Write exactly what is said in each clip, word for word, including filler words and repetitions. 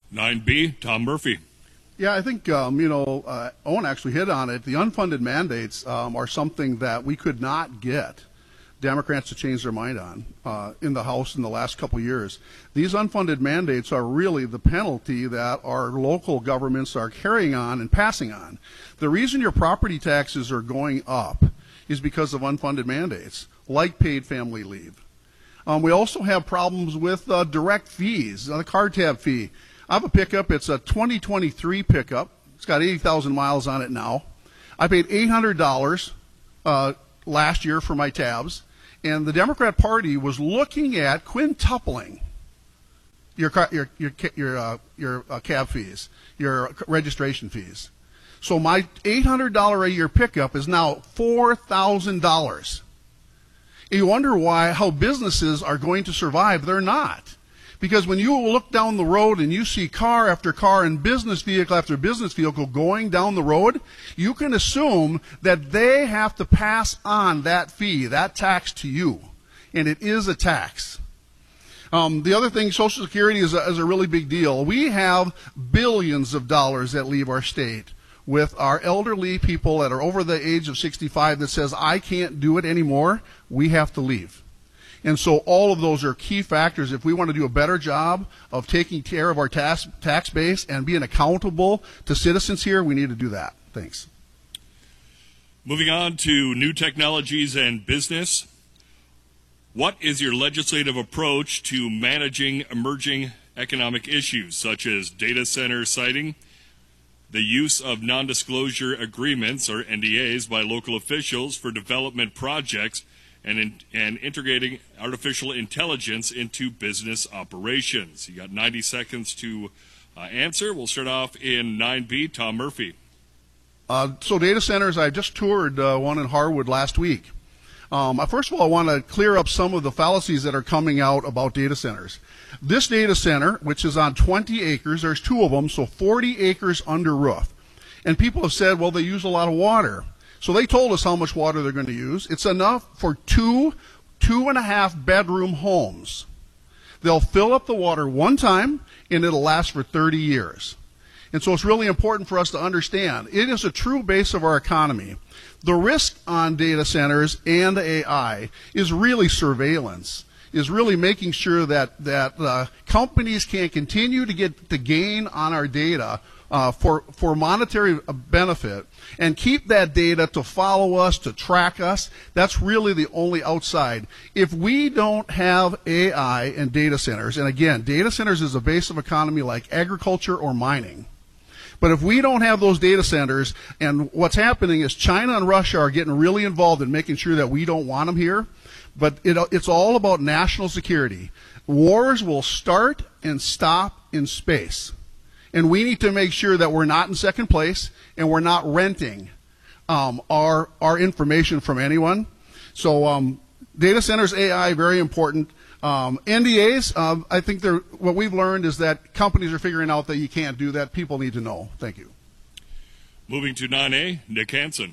nine B, Tom Murphy. Yeah, I think, um, you know, uh, Owen actually hit on it. The unfunded mandates um, are something that we could not get Democrats to change their mind on uh, in the House in the last couple of years. These unfunded mandates are really the penalty that our local governments are carrying on and passing on. The reason your property taxes are going up is because of unfunded mandates, like paid family leave. Um, we also have problems with uh, direct fees, uh, the car tab fee. I have a pickup. It's a twenty twenty-three pickup. It's got eighty thousand miles on it now. I paid eight hundred dollars uh, last year for my tabs, and the Democrat Party was looking at quintupling your car, your your your uh, your uh, cab fees, your registration fees. So my eight hundred dollars a year pickup is now four thousand dollars. You wonder why how businesses are going to survive. They're not. Because when you look down the road and you see car after car and business vehicle after business vehicle going down the road, you can assume that they have to pass on that fee, that tax to you. And it is a tax. Um, the other thing, Social Security is a, is a really big deal. We have billions of dollars that leave our state with our elderly people that are over the age of sixty-five that says, I can't do it anymore. We have to leave. And so all of those are key factors. If we want to do a better job of taking care of our tax, tax base and being accountable to citizens here, we need to do that. Thanks. Moving on to new technologies and business. What is your legislative approach to managing emerging economic issues such as data center siting, the use of non-disclosure agreements or N D As by local officials for development projects, and, in, and integrating artificial intelligence into business operations? You got ninety seconds to uh, answer. We'll start off in nine B, Tom Murphy. Uh, so data centers, I just toured uh, one in Harwood last week. Um, first of all, I want to clear up some of the fallacies that are coming out about data centers. This data center, which is on twenty acres, there's two of them, so forty acres under roof. And people have said, well, they use a lot of water. So they told us how much water they're going to use. It's enough for two, two and a half bedroom homes. They'll fill up the water one time, and it'll last for thirty years. And so it's really important for us to understand. It is a true base of our economy. The risk on data centers and A I is really surveillance, is really making sure that, that uh, companies can continue to get the gain on our data Uh, for, for monetary benefit and keep that data to follow us, to track us. That's really the only outside. If we don't have A I and data centers, and again, data centers is a base of economy like agriculture or mining. But if we don't have those data centers, and what's happening is China and Russia are getting really involved in making sure that we don't want them here, but it, it's all about national security. Wars will start and stop in space. And we need to make sure that we're not in second place and we're not renting um, our our information from anyone. So um, data centers, A I, very important. Um, N D As, uh, I think they're, what we've learned is that companies are figuring out that you can't do that. People need to know. Thank you. Moving to nine A, Nick Hansen.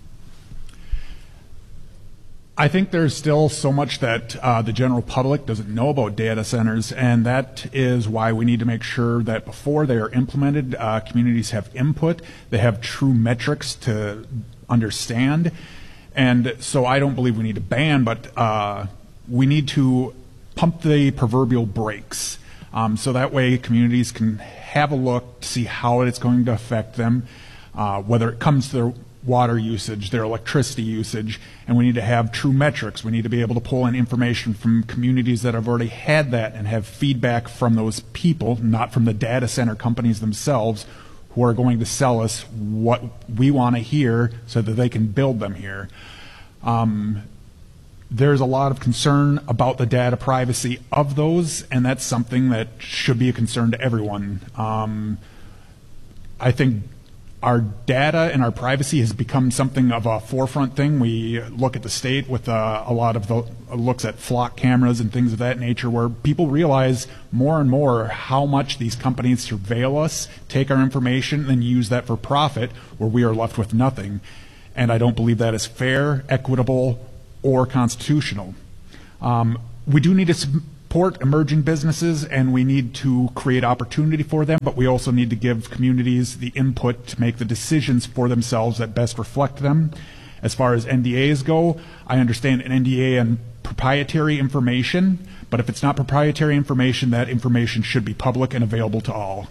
I think there's still so much that uh, the general public doesn't know about data centers, and that is why we need to make sure that before they are implemented, uh, communities have input, they have true metrics to understand. And so I don't believe we need to ban, but uh, we need to pump the proverbial brakes. Um, so that way communities can have a look to see how it's going to affect them, uh, whether it comes to their water usage, their electricity usage, and we need to have true metrics. We need to be able to pull in information from communities that have already had that and have feedback from those people, not from the data center companies themselves, who are going to sell us what we want to hear so that they can build them here. Um, there's a lot of concern about the data privacy of those, and that's something that should be a concern to everyone. Um, I think our data and our privacy has become something of a forefront thing. We look at the state with uh, a lot of the looks at flock cameras and things of that nature, where people realize more and more how much these companies surveil us, take our information, and then use that for profit, where we are left with nothing. And I don't believe that is fair, equitable, or constitutional. Um, we do need to support emerging businesses and we need to create opportunity for them, but we also need to give communities the input to make the decisions for themselves that best reflect them. As far as N D As go, I understand an N D A and proprietary information, but if it's not proprietary information, that information should be public and available to all.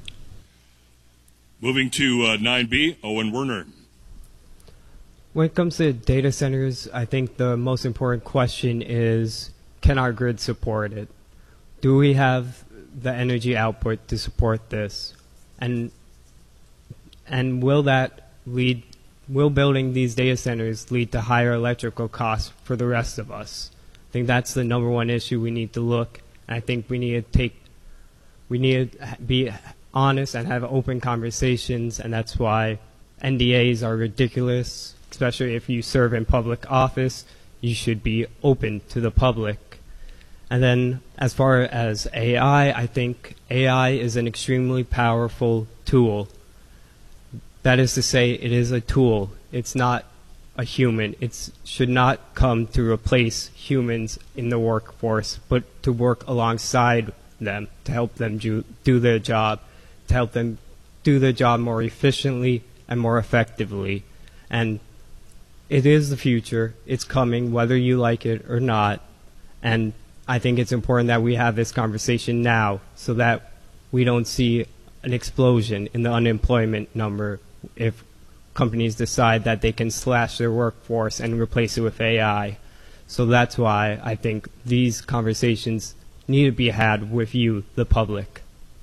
Moving to uh, nine B, Owen Werner. When it comes to data centers, I think the most important question is, can our grid support it? Do we have the energy output to support this? And and will that lead, will building these data centers lead to higher electrical costs for the rest of us? I think that's the number one issue we need to look. And I think we need to take, we need to be honest and have open conversations, and that's why N D As are ridiculous. Especially if you serve in public office, you should be open to the public. And then as far as A I, I think A I is an extremely powerful tool. That is to say, it is a tool. It's not a human. It should not come to replace humans in the workforce, but to work alongside them, to help them do, do their job, to help them do their job more efficiently and more effectively. And it is the future. It's coming, whether you like it or not. And I think it's important that we have this conversation now so that we don't see an explosion in the unemployment number if companies decide that they can slash their workforce and replace it with A I. So that's why I think these conversations need to be had with you, the public.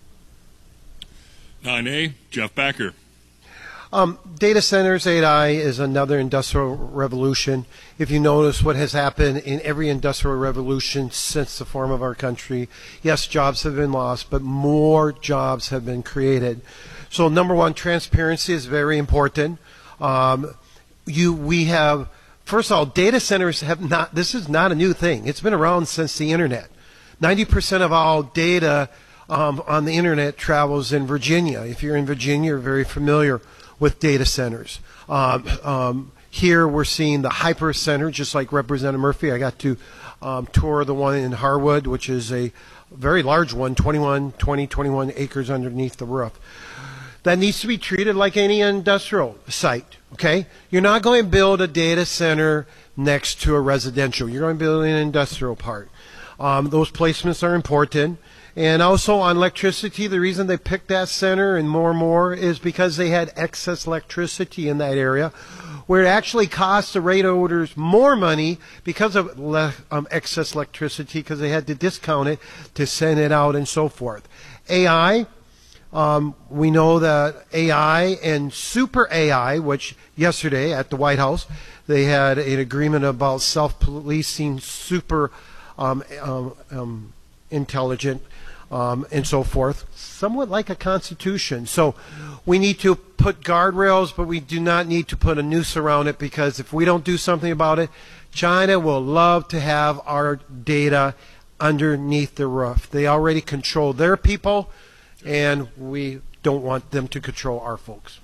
nine A, Jeff Backer. Um, data centers, A I, is another industrial revolution. If you notice what has happened in every industrial revolution since the form of our country, yes, jobs have been lost, but more jobs have been created. So number one, transparency is very important. Um, you, we have, first of all, data centers have not, this is not a new thing. It's been around since the internet. ninety percent of all data um, on the internet travels in Virginia. If you're in Virginia, you're very familiar with data centers. Um, um, here we're seeing the Hyper Center, just like Representative Murphy. I got to um, tour the one in Harwood, which is a very large one, twenty-one, twenty, twenty-one acres underneath the roof. That needs to be treated like any industrial site, okay? You're not going to build a data center next to a residential. You're going to build an industrial part. Um, those placements are important. And also on electricity, the reason they picked that center and more and more is because they had excess electricity in that area, where it actually cost the rate owners more money because of le um, excess electricity, because they had to discount it to send it out and so forth. A I, um, we know that A I and super A I, which yesterday at the White House, they had an agreement about self-policing super um, um, um, intelligent Um, and so forth, somewhat like a constitution. So we need to put guardrails, but we do not need to put a noose around it, because if we don't do something about it, China will love to have our data underneath the roof. They already control their people, and we don't want them to control our folks.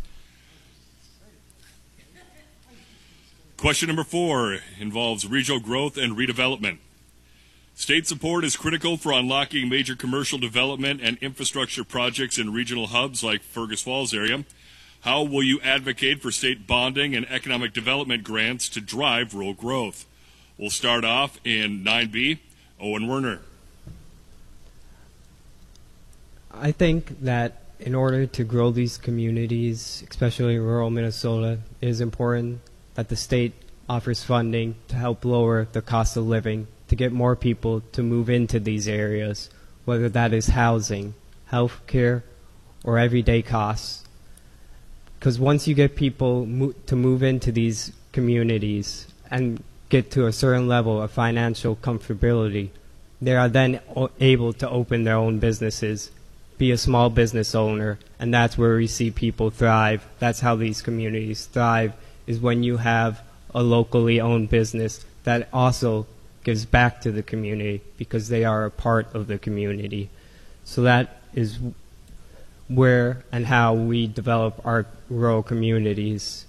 Question number four involves regional growth and redevelopment. State support is critical for unlocking major commercial development and infrastructure projects in regional hubs like Fergus Falls area. How will you advocate for state bonding and economic development grants to drive rural growth? We'll start off in nine B, Owen Werner. I think that in order to grow these communities, especially in rural Minnesota, it is important that the state offers funding to help lower the cost of living, to get more people to move into these areas, whether that is housing, health care, or everyday costs. Because once you get people mo to move into these communities and get to a certain level of financial comfortability, they are then able to open their own businesses, be a small business owner, and that's where we see people thrive. That's how these communities thrive, is when you have a locally owned business that also gives back to the community because they are a part of the community. So that is where and how we develop our rural communities.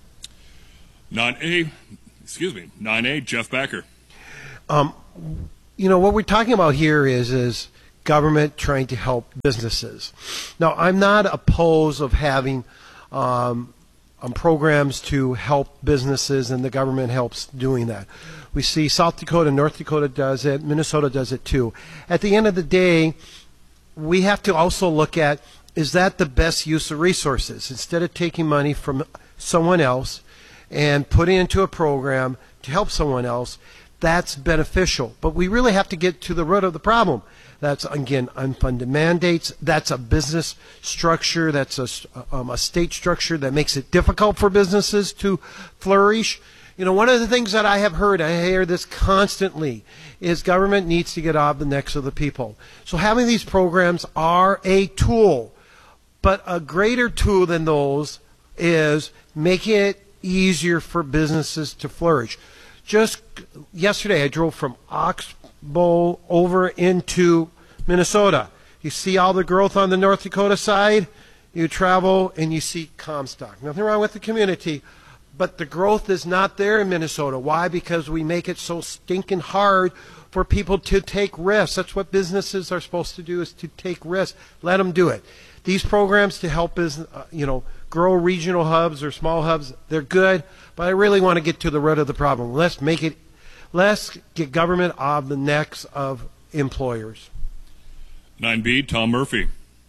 nine A, excuse me, nine A, Jeff Backer. Um, you know, what we're talking about here is is government trying to help businesses. Now, I'm not opposed of having um, um, programs to help businesses, and the government helps doing that. We see South Dakota, North Dakota does it, Minnesota does it too. At the end of the day, we have to also look at, is that the best use of resources? Instead of taking money from someone else and putting it into a program to help someone else, that's beneficial. But we really have to get to the root of the problem. That's, again, unfunded mandates. That's a business structure. That's a, um, a state structure that makes it difficult for businesses to flourish. You know, one of the things that I have heard, I hear this constantly, is government needs to get off the necks of the people. So having these programs are a tool, but a greater tool than those is making it easier for businesses to flourish. Just yesterday, I drove from Oxbow over into Minnesota. You see all the growth on the North Dakota side. You travel and you see Comstock. Nothing wrong with the community, but the growth is not there in Minnesota. Why? Because we make it so stinking hard for people to take risks. That's what businesses are supposed to do, is to take risks. Let them do it. These programs to help business, uh, you know, grow regional hubs or small hubs, they're good, but I really want to get to the root of the problem. Let's make it, let's get government off the necks of employers. nine B, Tom Murphy.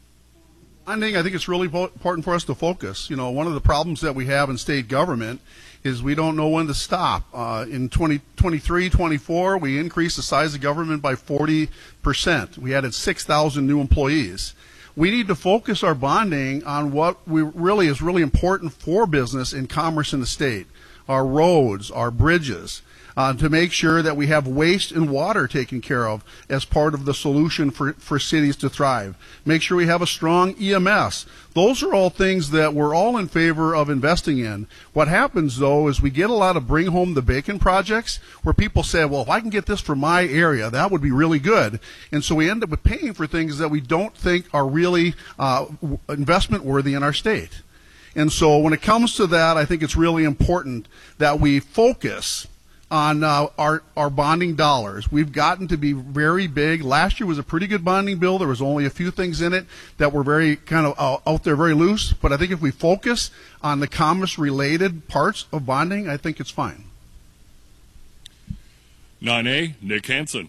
I think I think it's really important for us to focus. You know, one of the problems that we have in state government is we don't know when to stop. Uh, in twenty twenty-three twenty-four, we increased the size of government by forty percent. We added six thousand new employees. We need to focus our bonding on what we really is really important for business and commerce in the state. Our roads, our bridges, uh, to make sure that we have waste and water taken care of as part of the solution for, for cities to thrive. Make sure we have a strong E M S. Those are all things that we're all in favor of investing in. What happens, though, is we get a lot of bring home the bacon projects where people say, well, if I can get this for my area, that would be really good. And so we end up with paying for things that we don't think are really uh, investment worthy in our state. And so when it comes to that, I think it's really important that we focus on uh, our, our bonding dollars. We've gotten to be very big. Last year was a pretty good bonding bill. There was only a few things in it that were very kind of uh, out there, very loose. But I think if we focus on the commerce-related parts of bonding, I think it's fine. nine A, Nick Hansen.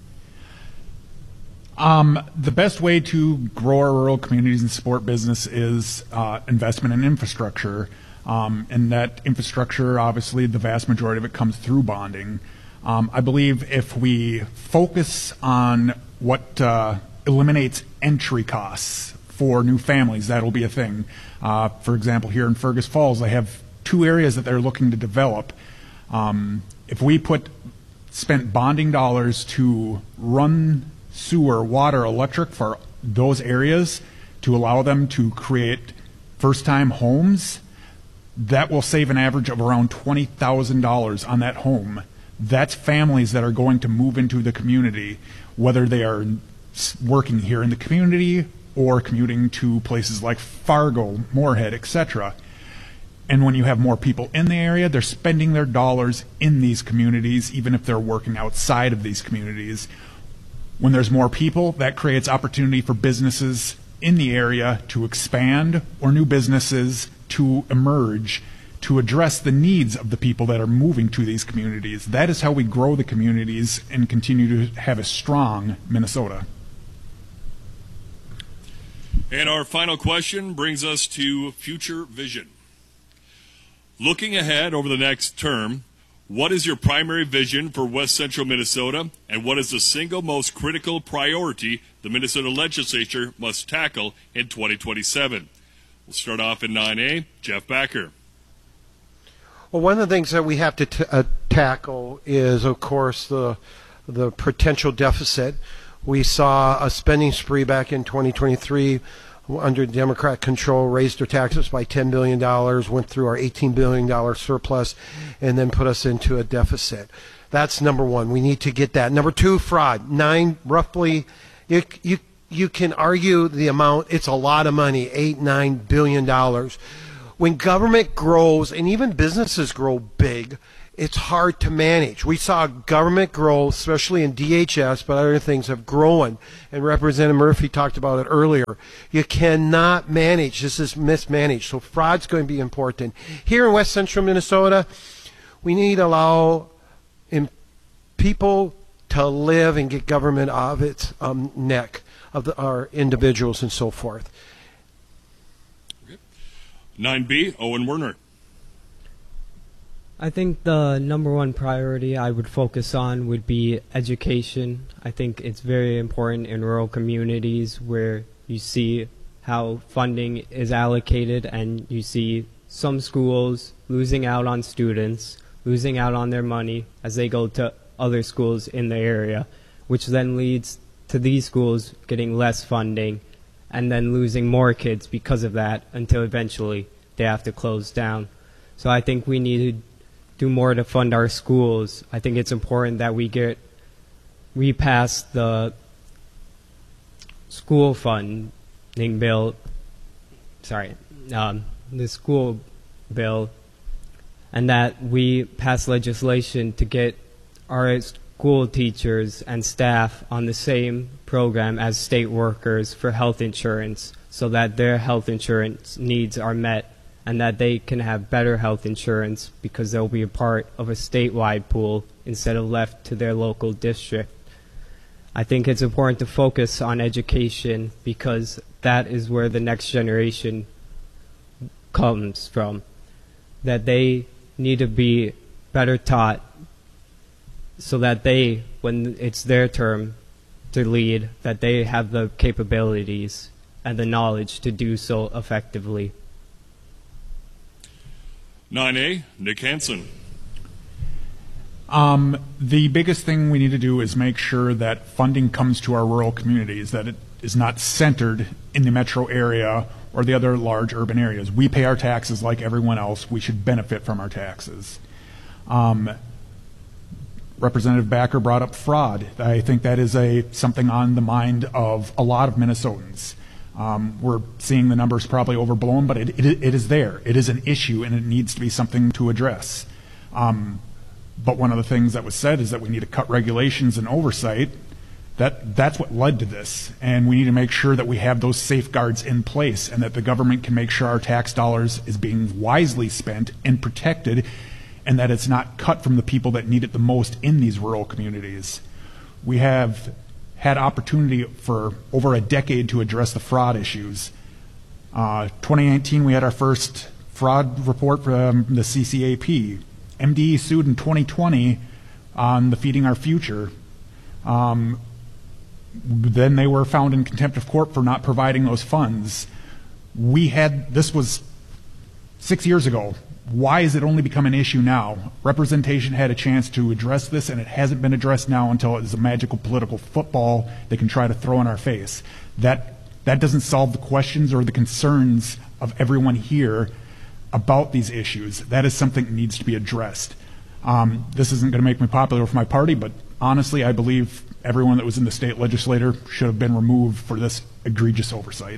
Um, the best way to grow our rural communities and support business is uh, investment in infrastructure. Um, and that infrastructure, obviously, the vast majority of it comes through bonding. Um, I believe if we focus on what uh, eliminates entry costs for new families, that'll be a thing. Uh, for example, here in Fergus Falls, they have two areas that they're looking to develop. Um, if we put spent bonding dollars to run sewer, water, electric for those areas to allow them to create first-time homes, that will save an average of around twenty thousand dollars on that home. That's families that are going to move into the community, whether they are working here in the community or commuting to places like Fargo, Moorhead, et cetera. And when you have more people in the area, they're spending their dollars in these communities, even if they're working outside of these communities. When there's more people, that creates opportunity for businesses in the area to expand or new businesses to emerge to address the needs of the people that are moving to these communities. That is how we grow the communities and continue to have a strong Minnesota. And our final question brings us to future vision. Looking ahead over the next term, what is your primary vision for West Central Minnesota, and what is the single most critical priority the Minnesota legislature must tackle in twenty twenty-seven? We'll start off in nine A. Jeff Backer. Well, one of the things that we have to t uh, tackle is, of course, the the potential deficit. We saw a spending spree back in twenty twenty-three under Democrat control, raised their taxes by ten billion dollars, went through our eighteen billion dollars surplus, and then put us into a deficit. That's number one. We need to get that. Number two, fraud. Nine, roughly, you, you, you can argue the amount. It's a lot of money, eight, nine billion dollars. When government grows, and even businesses grow big, it's hard to manage. We saw government grow, especially in D H S, but other things have grown. And Representative Murphy talked about it earlier. You cannot manage. This is mismanaged. So fraud's going to be important. Here in West Central Minnesota, we need to allow in people to live and get government off its um, neck of the, our individuals and so forth. nine B, Owen Werner. I think the number one priority I would focus on would be education. I think it's very important in rural communities where you see how funding is allocated and you see some schools losing out on students, losing out on their money as they go to other schools in the area, which then leads to these schools getting less funding and then losing more kids because of that until eventually they have to close down. So I think we need to do more to fund our schools. I think it's important that we get repass the school funding bill, sorry, um, the school bill, and that we pass legislation to get our school teachers and staff on the same program as state workers for health insurance so that their health insurance needs are met and that they can have better health insurance because they'll be a part of a statewide pool instead of left to their local district. I think it's important to focus on education because that is where the next generation comes from, that they need to be better taught so that they, when it's their term to lead, that they have the capabilities and the knowledge to do so effectively. nine A, Nick Hansen. Um, the biggest thing we need to do is make sure that funding comes to our rural communities, that it is not centered in the metro area or the other large urban areas. We pay our taxes like everyone else. We should benefit from our taxes. Um, Representative Backer brought up fraud. I think that is a something on the mind of a lot of Minnesotans. Um, we're seeing the numbers probably overblown, but it, it, it is there. It is an issue, and it needs to be something to address. Um, but one of the things that was said is that we need to cut regulations and oversight. That, that's what led to this, and we need to make sure that we have those safeguards in place and that the government can make sure our tax dollars is being wisely spent and protected, and that it's not cut from the people that need it the most in these rural communities. We have had opportunity for over a decade to address the fraud issues. Uh, twenty nineteen, we had our first fraud report from the C C A P. M D E sued in twenty twenty on the Feeding Our Future. Um, then they were found in contempt of court for not providing those funds. We had, this was six years ago. Why is it only become an issue now? Representation had a chance to address this, and it hasn't been addressed now until it is a magical political football they can try to throw in our face. That, that doesn't solve the questions or the concerns of everyone here about these issues. That is something that needs to be addressed. Um, this isn't going to make me popular with my party, but honestly, I believe everyone that was in the state legislature should have been removed for this egregious oversight.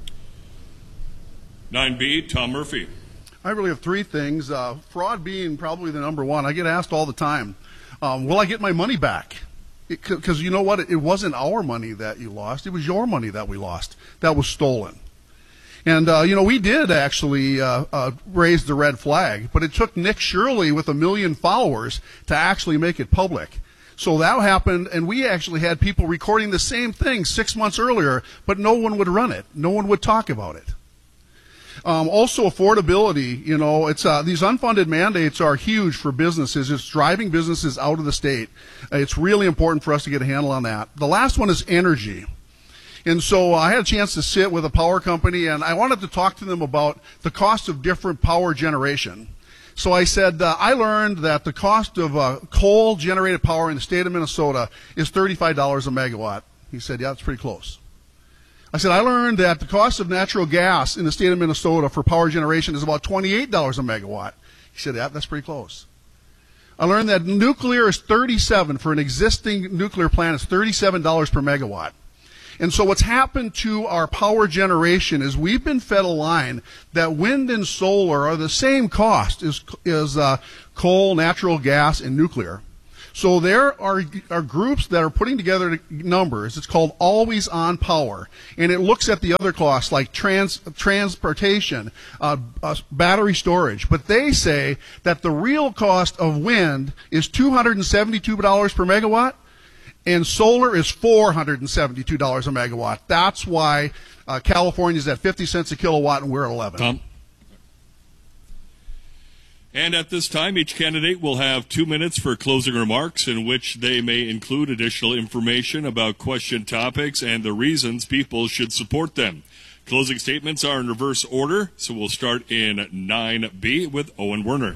nine B, Tom Murphy. I really have three things. Uh, fraud being probably the number one. I get asked all the time, um, will I get my money back? Because you know what? It, it wasn't our money that you lost. It was your money that we lost. That was stolen. And, uh, you know, we did actually uh, uh, raise the red flag, but it took Nick Shirley with a million followers to actually make it public. So that happened, and we actually had people recording the same thing six months earlier, but no one would run it. No one would talk about it. Um, also, affordability. You know, it's uh, these unfunded mandates are huge for businesses. It's driving businesses out of the state. Uh, it's really important for us to get a handle on that. The last one is energy. And so I had a chance to sit with a power company, and I wanted to talk to them about the cost of different power generation. So I said, uh, I learned that the cost of uh, coal-generated power in the state of Minnesota is thirty-five dollars a megawatt. He said, yeah, that's pretty close. I said, I learned that the cost of natural gas in the state of Minnesota for power generation is about twenty-eight dollars a megawatt. He said, yeah, that's pretty close. I learned that nuclear is thirty-seven dollars for an existing nuclear plant is thirty-seven dollars per megawatt. And so what's happened to our power generation is we've been fed a line that wind and solar are the same cost as, as uh, coal, natural gas, and nuclear. So there are, are groups that are putting together numbers. It's called Always On Power, and it looks at the other costs like trans, transportation, uh, uh, battery storage. But they say that the real cost of wind is two hundred seventy-two dollars per megawatt, and solar is four hundred seventy-two dollars a megawatt. That's why uh, California is at fifty cents a kilowatt and we're at eleven. Tom? And at this time, each candidate will have two minutes for closing remarks in which they may include additional information about question topics and the reasons people should support them. Closing statements are in reverse order, so we'll start in nine B with Owen Werner.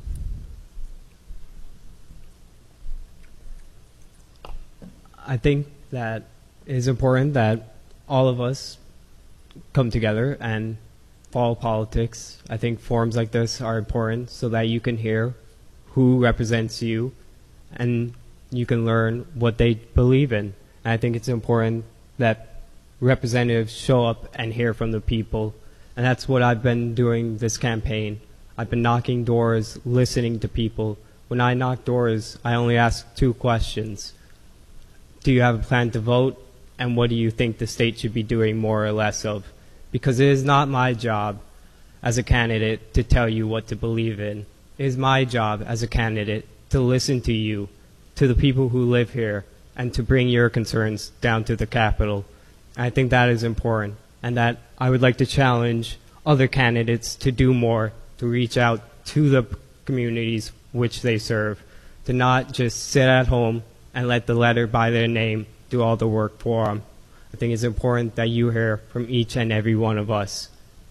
I think that it is important that all of us come together and follow politics. I think forums like this are important so that you can hear who represents you and you can learn what they believe in. And I think it's important that representatives show up and hear from the people. And that's what I've been doing this campaign. I've been knocking doors, listening to people. When I knock doors, I only ask two questions. Do you have a plan to vote? And what do you think the state should be doing more or less of? Because it is not my job as a candidate to tell you what to believe in. It is my job as a candidate to listen to you, to the people who live here, and to bring your concerns down to the Capitol. And I think that is important, and that I would like to challenge other candidates to do more, to reach out to the communities which they serve, to not just sit at home and let the letter by their name do all the work for them. I think it's important that you hear from each and every one of us.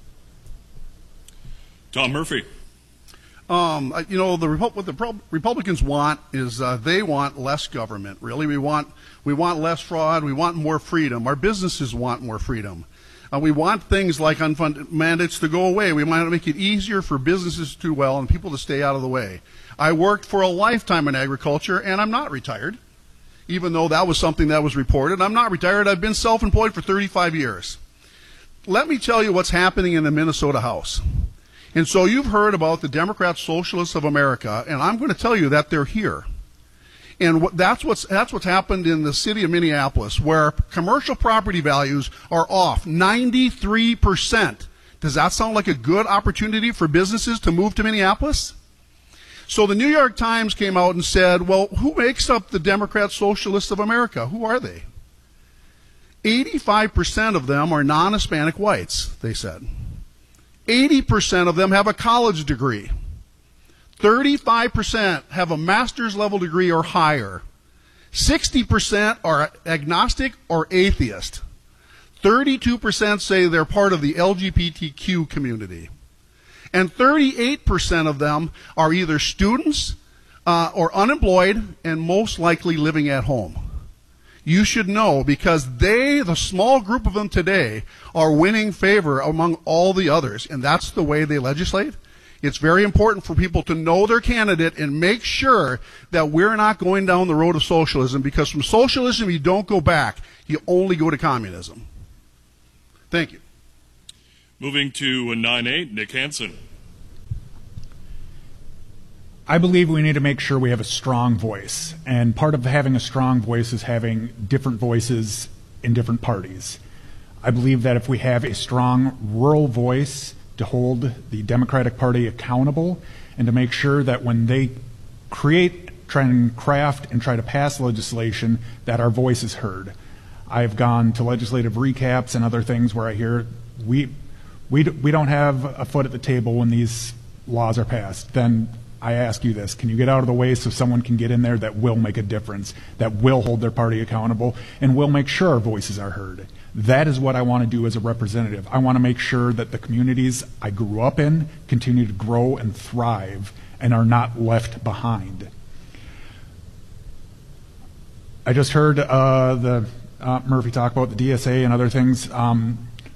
Tom Murphy. Um, you know, the Repu- what the Pro- Republicans want is uh, they want less government. Really, we want we want less fraud. We want more freedom. Our businesses want more freedom. Uh, we want things like unfunded mandates to go away. We want to make it easier for businesses to do well and people to stay out of the way. I worked for a lifetime in agriculture, and I'm not retired. Even though that was something that was reported. I'm not retired. I've been self-employed for thirty-five years. Let me tell you what's happening in the Minnesota House. And so you've heard about the Democrat Socialists of America, and I'm going to tell you that they're here. And what, that's what's that's what's happened in the city of Minneapolis, where commercial property values are off ninety-three percent. Does that sound like a good opportunity for businesses to move to Minneapolis? So the New York Times came out and said, well, who makes up the Democrat Socialists of America? Who are they? eighty-five percent of them are non-Hispanic whites, they said. eighty percent of them have a college degree. thirty-five percent have a master's level degree or higher. sixty percent are agnostic or atheist. thirty-two percent say they're part of the L G B T Q community. And thirty-eight percent of them are either students uh, or unemployed and most likely living at home. You should know because they, the small group of them today, are winning favor among all the others, and that's the way they legislate. It's very important for people to know their candidate and make sure that we're not going down the road of socialism, because from socialism you don't go back, you only go to communism. Thank you. Moving to nine A, Nick Hansen. I believe we need to make sure we have a strong voice. And part of having a strong voice is having different voices in different parties. I believe that if we have a strong rural voice to hold the Democratic Party accountable and to make sure that when they create, try and craft and try to pass legislation, that our voice is heard. I've gone to legislative recaps and other things where I hear we We, we don't have a foot at the table when these laws are passed. Then I ask you this, can you get out of the way so someone can get in there that will make a difference, that will hold their party accountable, and will make sure our voices are heard? That is what I want to do as a representative. I want to make sure that the communities I grew up in continue to grow and thrive and are not left behind. I just heard uh, the uh, Murphy talk about the D S A and other things. Um,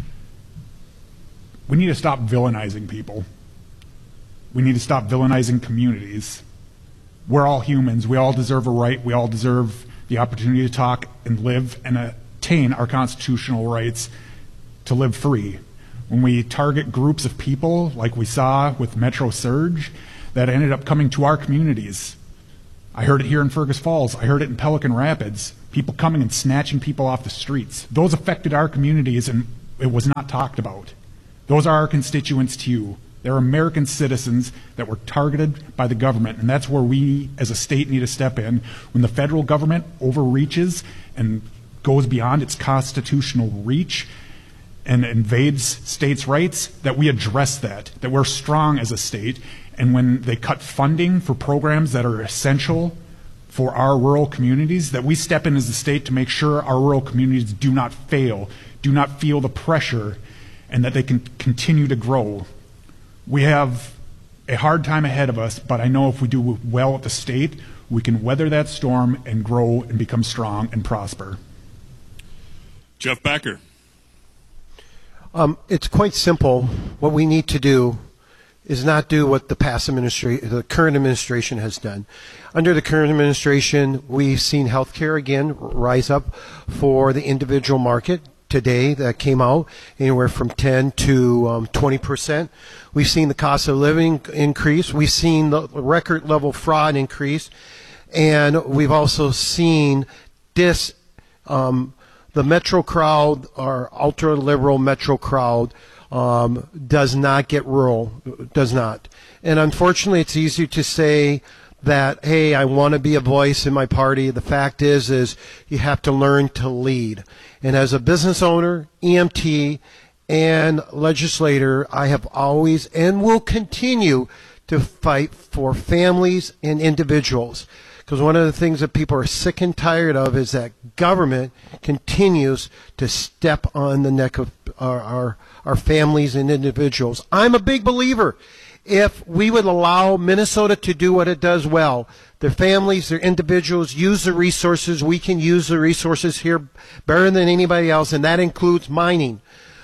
We need to stop villainizing people. We need to stop villainizing communities. We're all humans. We all deserve a right. We all deserve the opportunity to talk and live in a obtain our constitutional rights to live free. When we target groups of people, like we saw with Metro Surge, that ended up coming to our communities. I heard it here in Fergus Falls. I heard it in Pelican Rapids. People coming and snatching people off the streets. Those affected our communities, and it was not talked about. Those are our constituents too. They're American citizens that were targeted by the government, and that's where we as a state need to step in. When the federal government overreaches and goes beyond its constitutional reach and invades states' rights, that we address that, that we're strong as a state. And when they cut funding for programs that are essential for our rural communities, that we step in as a state to make sure our rural communities do not fail, do not feel the pressure, and that they can continue to grow. We have a hard time ahead of us, but I know if we do well at the state, we can weather that storm and grow and become strong and prosper. Jeff Becker. Um, it's quite simple. What we need to do is not do what the past administration, the current administration has done. Under the current administration, we've seen healthcare again rise up for the individual market. Today, that came out anywhere from ten to um, twenty percent. We've seen the cost of living increase. We've seen the record level fraud increase, and we've also seen this. Um, the Metro crowd, our ultra liberal Metro crowd, Um, does not get rural, does not. And unfortunately, it's easy to say that, hey, I want to be a voice in my party. The fact is, is you have to learn to lead. And as a business owner, E M T, and legislator, I have always and will continue to fight for families and individuals. Because one of the things that people are sick and tired of is that government continues to step on the neck of our, our, our families and individuals. I'm a big believer. If we would allow Minnesota to do what it does well, their families, their individuals, use the resources, we can use the resources here better than anybody else, and that includes mining.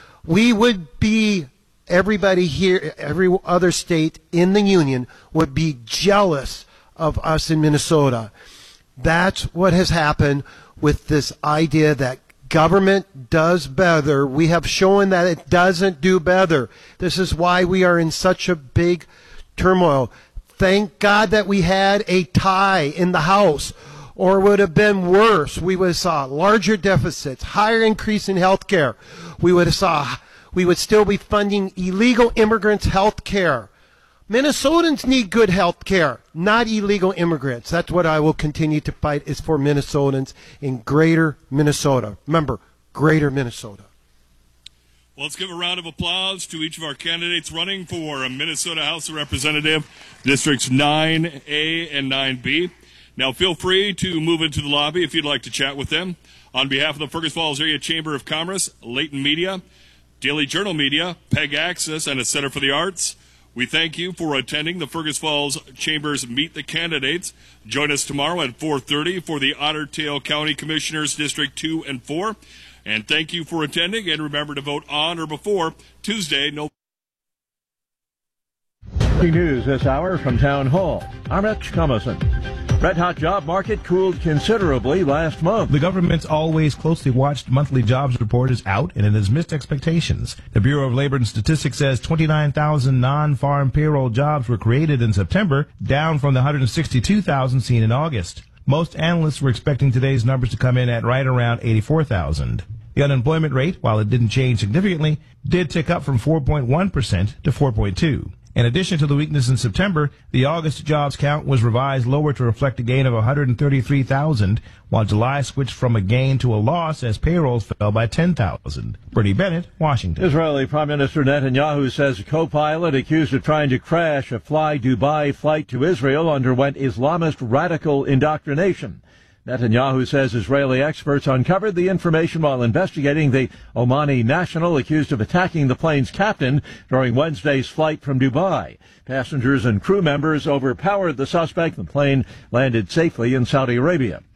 We would be, everybody here, every other state in the union would be jealous of us in Minnesota. That's what has happened with this idea that government does better. We have shown that it doesn't do better. This is why we are in such a big turmoil. Thank God that we had a tie in the House, or it would have been worse. We would have saw larger deficits, higher increase in health care. We would have saw, we would still be funding illegal immigrants' health care. Minnesotans need good health care, not illegal immigrants. That's what I will continue to fight, is for Minnesotans in greater Minnesota. Remember, greater Minnesota. Well, let's give a round of applause to each of our candidates running for a Minnesota House of Representatives, Districts nine A and nine B. Now, feel free to move into the lobby if you'd like to chat with them. On behalf of the Fergus Falls Area Chamber of Commerce, Layton Media, Daily Journal Media, Peg Access, and the Center for the Arts, we thank you for attending the Fergus Falls Chamber's Meet the Candidates. Join us tomorrow at four thirty for the Otter Tail County Commissioners District two and four. And thank you for attending, and remember to vote on or before Tuesday, November. News this hour from Town Hall. I'm Rich Comison. Red-hot job market cooled considerably last month. The government's always closely watched monthly jobs report is out, and it has missed expectations. The Bureau of Labor and Statistics says twenty-nine thousand non-farm payroll jobs were created in September, down from the one hundred sixty-two thousand seen in August. Most analysts were expecting today's numbers to come in at right around eighty-four thousand. The unemployment rate, while it didn't change significantly, did tick up from four point one percent to four point two percent. In addition to the weakness in September, the August jobs count was revised lower to reflect a gain of one hundred thirty-three thousand, while July switched from a gain to a loss as payrolls fell by ten thousand. Bernie Bennett, Washington. Israeli Prime Minister Netanyahu says a co-pilot accused of trying to crash a Fly Dubai flight to Israel underwent Islamist radical indoctrination. Netanyahu says Israeli experts uncovered the information while investigating the Omani national accused of attacking the plane's captain during Wednesday's flight from Dubai. Passengers and crew members overpowered the suspect. The plane landed safely in Saudi Arabia.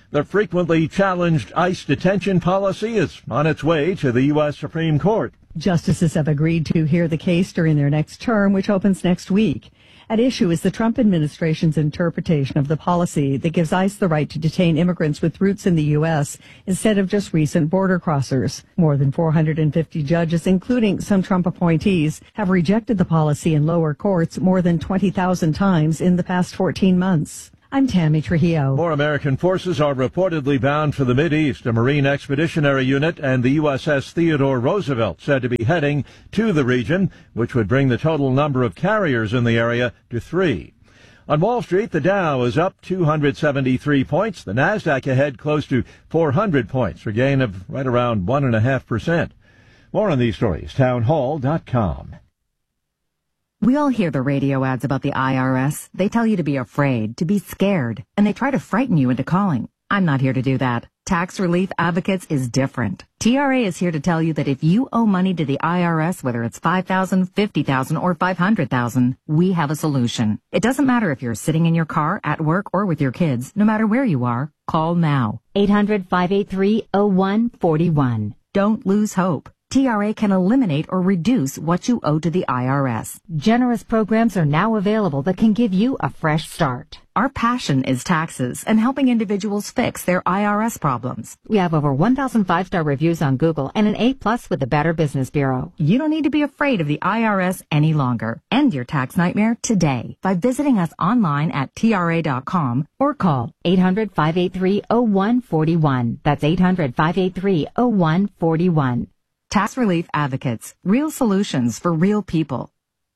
The frequently challenged ICE detention policy is on its way to the U S Supreme Court. Justices have agreed to hear the case during their next term, which opens next week. At issue is the Trump administration's interpretation of the policy that gives ICE the right to detain immigrants with roots in the U S instead of just recent border crossers. More than four hundred fifty judges, including some Trump appointees, have rejected the policy in lower courts more than twenty thousand times in the past fourteen months. I'm Tammy Trujillo. More American forces are reportedly bound for the Mideast. A Marine Expeditionary Unit and the U S S Theodore Roosevelt said to be heading to the region, which would bring the total number of carriers in the area to three. On Wall Street, the Dow is up two hundred seventy-three points. The Nasdaq ahead close to four hundred points, for a gain of right around one point five percent. More on these stories, townhall dot com. We all hear the radio ads about the I R S. They tell you to be afraid, to be scared, and they try to frighten you into calling. I'm not here to do that. Tax Relief Advocates is different. T R A is here to tell you that if you owe money to the I R S, whether it's five thousand dollars, fifty thousand dollars, or five hundred thousand dollars, we have a solution. It doesn't matter if you're sitting in your car, at work, or with your kids. No matter where you are, call now. eight hundred, five eight three, oh one four one. Don't lose hope. T R A can eliminate or reduce what you owe to the I R S. Generous programs are now available that can give you a fresh start. Our passion is taxes and helping individuals fix their I R S problems. We have over one thousand five-star reviews on Google and an A plus with the Better Business Bureau. You don't need to be afraid of the I R S any longer. End your tax nightmare today by visiting us online at T R A dot com or call eight hundred, five eight three, oh one four one. That's eight hundred, five eight three, oh one four one. Tax Relief Advocates. Real solutions for real people.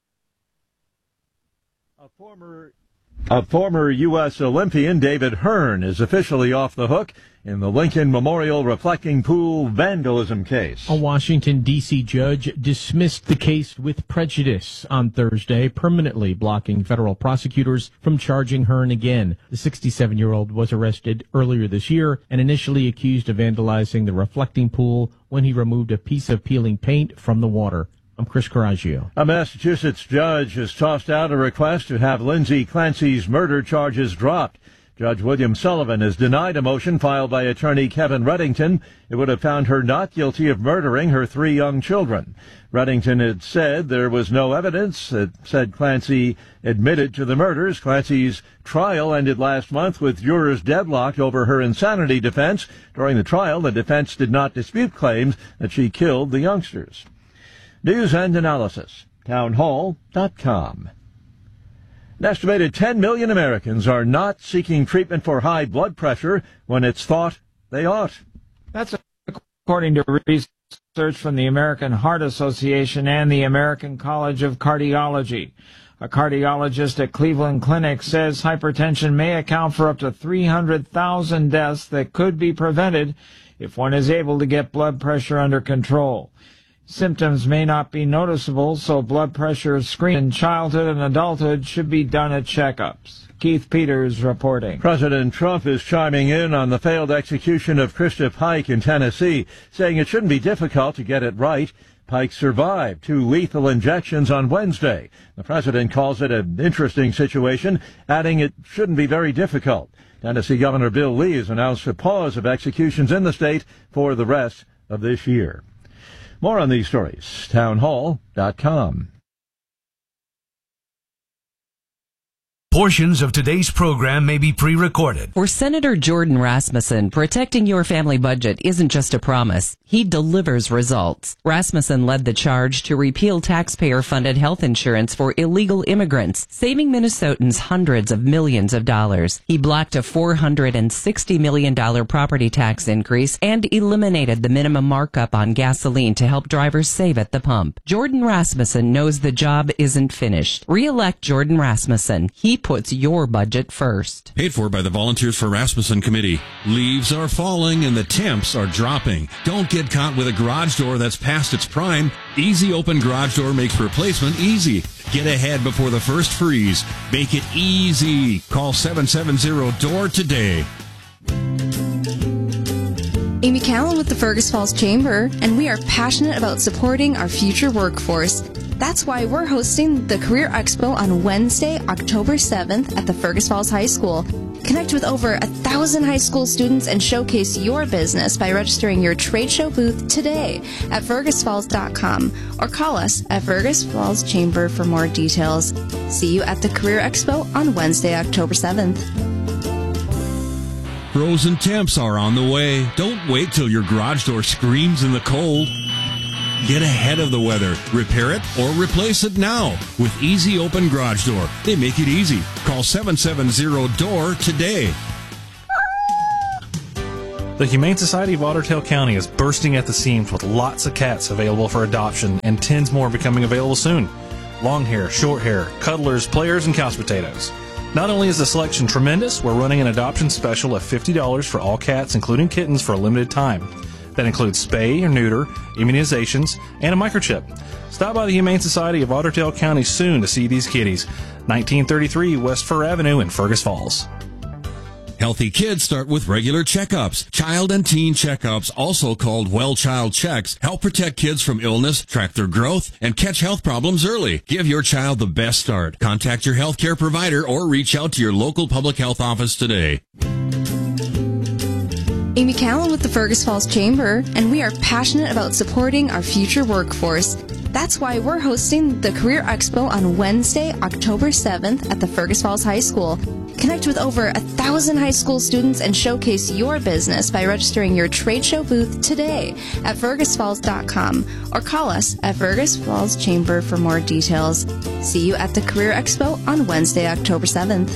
A former, a former U S Olympian, David Hearn, is officially off the hook in the Lincoln Memorial reflecting pool vandalism case. A Washington, D C judge dismissed the case with prejudice on Thursday, permanently blocking federal prosecutors from charging Hearn again. The sixty-seven-year-old was arrested earlier this year and initially accused of vandalizing the reflecting pool when he removed a piece of peeling paint from the water. I'm Chris Coraggio. A Massachusetts judge has tossed out a request to have Lindsay Clancy's murder charges dropped. Judge William Sullivan has denied a motion filed by attorney Kevin Reddington. It would have found her not guilty of murdering her three young children. Reddington had said there was no evidence that said Clancy admitted to the murders. Clancy's trial ended last month with jurors deadlocked over her insanity defense. During the trial, the defense did not dispute claims that she killed the youngsters. News and analysis, townhall dot com. An estimated ten million Americans are not seeking treatment for high blood pressure when it's thought they ought. That's according to research from the American Heart Association and the American College of Cardiology. A cardiologist at Cleveland Clinic says hypertension may account for up to three hundred thousand deaths that could be prevented if one is able to get blood pressure under control. Symptoms may not be noticeable, so blood pressure screening in childhood and adulthood should be done at checkups. Keith Peters reporting. President Trump is chiming in on the failed execution of Krista Pike in Tennessee, saying it shouldn't be difficult to get it right. Pike survived two lethal injections on Wednesday. The president calls it an interesting situation, adding it shouldn't be very difficult. Tennessee Governor Bill Lee has announced a pause of executions in the state for the rest of this year. More on these stories, townhall dot com. Portions of today's program may be pre-recorded. For Senator Jordan Rasmussen, protecting your family budget isn't just a promise. He delivers results. Rasmussen led the charge to repeal taxpayer-funded health insurance for illegal immigrants, saving Minnesotans hundreds of millions of dollars. He blocked a four hundred sixty million dollars property tax increase and eliminated the minimum markup on gasoline to help drivers save at the pump. Jordan Rasmussen knows the job isn't finished. Re-elect Jordan Rasmussen. He puts your budget first. Paid for by the Volunteers for Rasmussen Committee. Leaves are falling and the temps are dropping. Don't get caught with a garage door that's past its prime. Easy Open Garage Door makes replacement easy. Get ahead before the first freeze. Make it easy. Call seven seven zero D O O R today. Amy Callan with the Fergus Falls Chamber, and we are passionate about supporting our future workforce. That's why we're hosting the Career Expo on Wednesday, October seventh at the Fergus Falls High School. Connect with over a thousand high school students and showcase your business by registering your trade show booth today at fergus falls dot com or call us at Fergus Falls Chamber for more details. See you at the Career Expo on Wednesday, October seventh. Frozen temps are on the way. Don't wait till your garage door screams in the cold. Get ahead of the weather. Repair it or replace it now with Easy Open Garage Door. They make it easy. Call seven seven zero D O O R today. The Humane Society of Otter Tail County is bursting at the seams with lots of cats available for adoption and tens more becoming available soon. Long hair, short hair, cuddlers, players, and couch potatoes. Not only is the selection tremendous, we're running an adoption special of fifty dollars for all cats, including kittens, for a limited time. That includes spay or neuter, immunizations, and a microchip. Stop by the Humane Society of Otter Tail County soon to see these kitties. nineteen thirty-three West Fur Avenue in Fergus Falls. Healthy kids start with regular checkups. Child and teen checkups, also called Well Child Checks, help protect kids from illness, track their growth, and catch health problems early. Give your child the best start. Contact your healthcare provider or reach out to your local public health office today. Amy Callan with the Fergus Falls Chamber, and we are passionate about supporting our future workforce. That's why we're hosting the Career Expo on Wednesday, October seventh at the Fergus Falls High School. Connect with over a thousand high school students and showcase your business by registering your trade show booth today at fergus falls dot com or call us at Fergus Falls Chamber for more details. See you at the Career Expo on Wednesday, October seventh.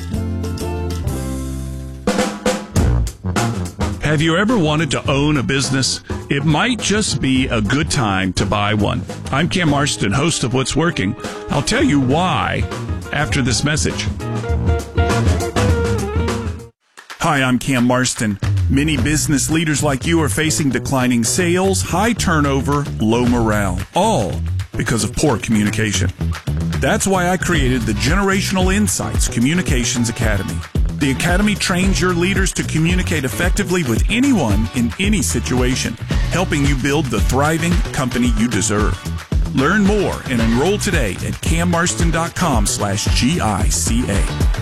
Have you ever wanted to own a business? It might just be a good time to buy one. I'm Cam Marston, host of What's Working. I'll tell you why after this message. Hi, I'm Cam Marston. Many business leaders like you are facing declining sales, high turnover, low morale, all because of poor communication. That's why I created the Generational Insights Communications Academy. The Academy trains your leaders to communicate effectively with anyone in any situation, helping you build the thriving company you deserve. Learn more and enroll today at cam marston dot com slash G I C A.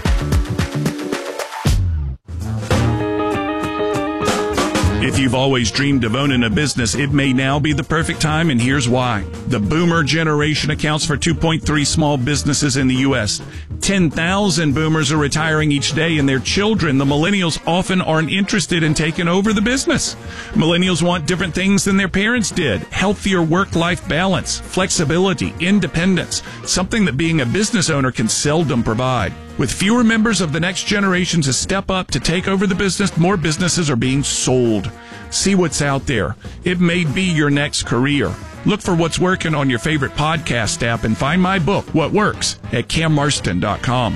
If you've always dreamed of owning a business, it may now be the perfect time, and here's why. The boomer generation accounts for two point three small businesses in the U S ten thousand boomers are retiring each day, and their children, the millennials, often aren't interested in taking over the business. Millennials want different things than their parents did. Healthier work-life balance, flexibility, independence, something that being a business owner can seldom provide. With fewer members of the next generation to step up to take over the business, more businesses are being sold. See what's out there. It may be your next career. Look for What's Working on your favorite podcast app and find my book, What Works, at cam marston dot com.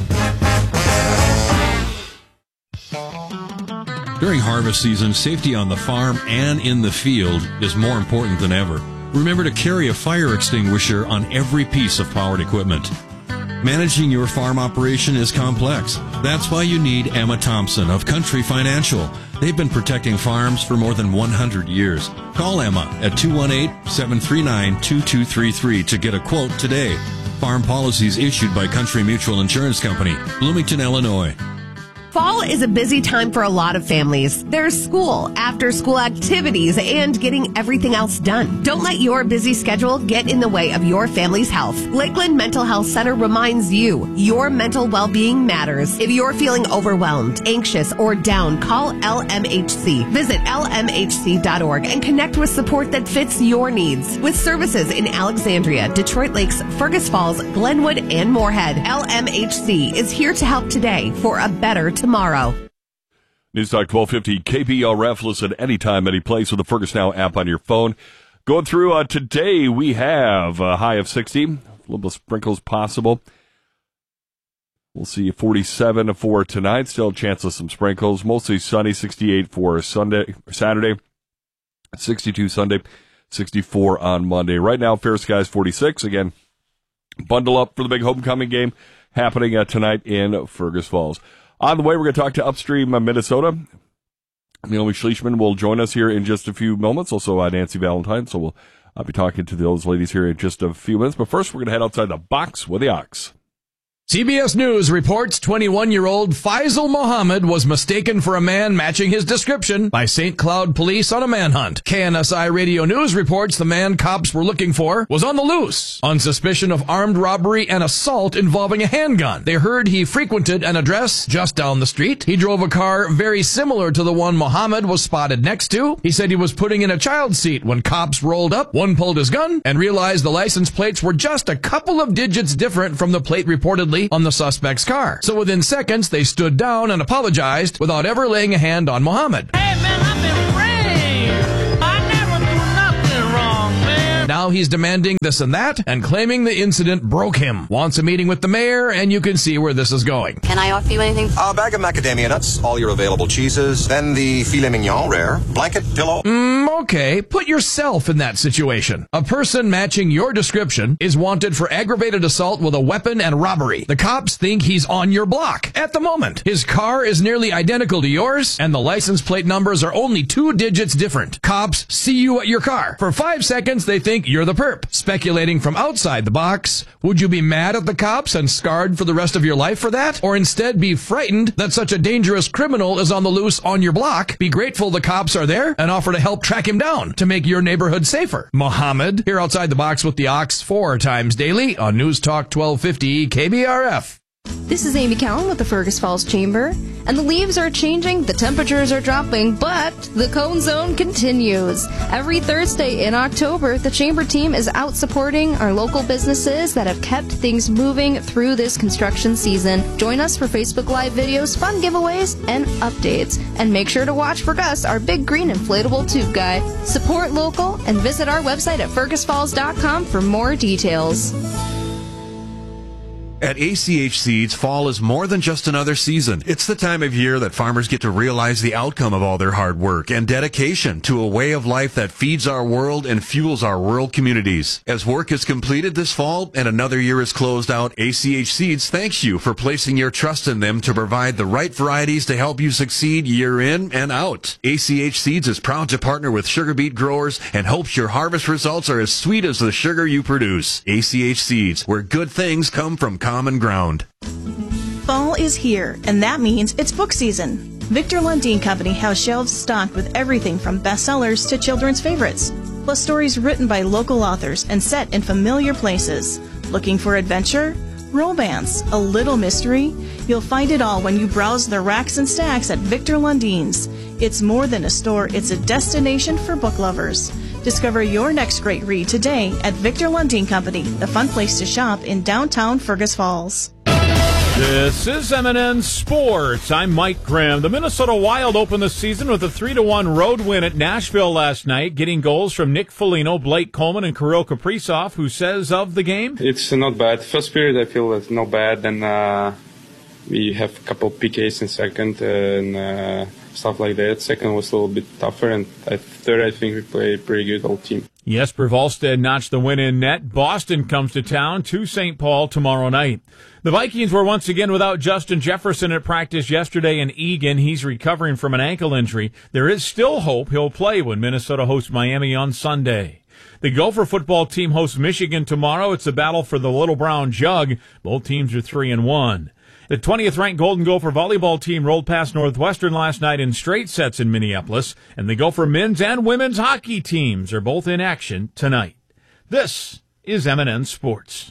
During harvest season, safety on the farm and in the field is more important than ever. Remember to carry a fire extinguisher on every piece of powered equipment. Managing your farm operation is complex. That's why you need Emma Thompson of Country Financial. They've been protecting farms for more than one hundred years. Call Emma at two one eight, seven three nine, two two three three to get a quote today. Farm policies issued by Country Mutual Insurance Company, Bloomington, Illinois. Fall is a busy time for a lot of families. There's school, after-school activities, and getting everything else done. Don't let your busy schedule get in the way of your family's health. Lakeland Mental Health Center reminds you, your mental well-being matters. If you're feeling overwhelmed, anxious, or down, call L M H C. Visit L M H C dot org and connect with support that fits your needs. With services in Alexandria, Detroit Lakes, Fergus Falls, Glenwood, and Moorhead, L M H C is here to help today for a better tomorrow. News Talk twelve fifty K B R F. Listen anytime, any place with the Fergus Now app on your phone. Going through uh, today, we have a high of sixty, a little bit of sprinkles possible. We'll see forty-seven for tonight. Still a chance of some sprinkles. Mostly sunny, sixty-eight for Sunday, Saturday, sixty-two Sunday, sixty-four on Monday. Right now, fair skies forty-six. Again, bundle up for the big homecoming game happening uh, tonight in Fergus Falls. On the way, we're going to talk to Upstream uh, Minnesota. Naomi Schleichman will join us here in just a few moments. Also, uh, Nancy Valentine. So we'll I'll be talking to those ladies here in just a few minutes. But first, we're going to head outside the box with the Ox. C B S News reports twenty-one-year-old Faisal Mohammed was mistaken for a man matching his description by Saint Cloud police on a manhunt. K N S I Radio News reports the man cops were looking for was on the loose on suspicion of armed robbery and assault involving a handgun. They heard he frequented an address just down the street. He drove a car very similar to the one Mohammed was spotted next to. He said he was putting in a child's seat when cops rolled up. One pulled his gun and realized the license plates were just a couple of digits different from the plate reportedly on the suspect's car. So within seconds, they stood down and apologized without ever laying a hand on Mohammed. Hey man, I've been brave. I never do nothing wrong, man. Now he's demanding this and that and claiming the incident broke him. Wants a meeting with the mayor, and you can see where this is going. Can I offer you anything? A bag of macadamia nuts, all your available cheeses, then the filet mignon rare, blanket, pillow. Mm, okay, put yourself in that situation. A person matching your description is wanted for aggravated assault with a weapon and robbery. The cops think he's on your block. At the moment, his car is nearly identical to yours, and the license plate numbers are only two digits different. Cops see you at your car. For five seconds, they think you're the perp. Speculating from outside the box, would you be mad at the cops and scarred for the rest of your life for that? Or instead be frightened that such a dangerous criminal is on the loose on your block? Be grateful the cops are there and offer to help track him down to make your neighborhood safer. Mohammed, here outside the box with the Ox four times daily on News Talk twelve fifty K B R F. This is Amy Cowan with the Fergus Falls Chamber, and the leaves are changing, the temperatures are dropping, but the Cone Zone continues. Every Thursday in October, the Chamber team is out supporting our local businesses that have kept things moving through this construction season. Join us for Facebook Live videos, fun giveaways, and updates. And make sure to watch for Gus, our big green inflatable tube guy. Support local and visit our website at fergus falls dot com for more details. At A C H Seeds, fall is more than just another season. It's the time of year that farmers get to realize the outcome of all their hard work and dedication to a way of life that feeds our world and fuels our rural communities. As work is completed this fall and another year is closed out, A C H Seeds thanks you for placing your trust in them to provide the right varieties to help you succeed year in and out. A C H Seeds is proud to partner with sugar beet growers and hopes your harvest results are as sweet as the sugar you produce. A C H Seeds, where good things come from common ground. Fall is here, and that means it's book season. Victor Lundin Company has shelves stocked with everything from bestsellers to children's favorites, plus stories written by local authors and set in familiar places. Looking for adventure, romance, a little mystery? You'll find it all when you browse the racks and stacks at Victor Lundin's. It's more than a store, it's a destination for book lovers. Discover your next great read today at Victor Lundin Company, the fun place to shop in downtown Fergus Falls. This is M and N Sports. I'm Mike Grimm. The Minnesota Wild opened the season with a three to one road win at Nashville last night, getting goals from Nick Foligno, Blake Coleman, and Kirill Kaprizov, who says of the game, it's not bad. First period, I feel it's not bad. Then uh, we have a couple P Ks in second and uh, stuff like that. Second was a little bit tougher, and third, I think we played pretty good, whole team. Jesper Wallstedt notched the win in net. Boston comes to town to Saint Paul tomorrow night. The Vikings were once again without Justin Jefferson at practice yesterday in Eagan. He's recovering from an ankle injury. There is still hope he'll play when Minnesota hosts Miami on Sunday. The Gopher football team hosts Michigan tomorrow. It's a battle for the Little Brown Jug. Both teams are three and one. The twentieth ranked Golden Gopher volleyball team rolled past Northwestern last night in straight sets in Minneapolis, and the Gopher men's and women's hockey teams are both in action tonight. This is M and N Sports.